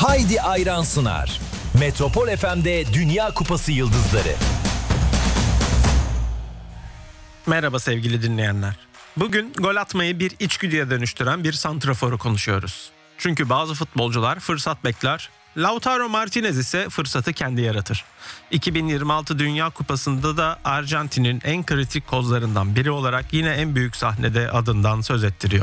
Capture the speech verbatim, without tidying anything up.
Haydi Ayran sunar. Metropol F M'de Dünya Kupası yıldızları. Merhaba sevgili dinleyenler. Bugün gol atmayı bir içgüdüye dönüştüren bir santraforu konuşuyoruz. Çünkü bazı futbolcular fırsat bekler, Lautaro Martinez ise fırsatı kendi yaratır. iki bin yirmi altı Dünya Kupası'nda da Arjantin'in en kritik kozlarından biri olarak yine en büyük sahnede adından söz ettiriyor.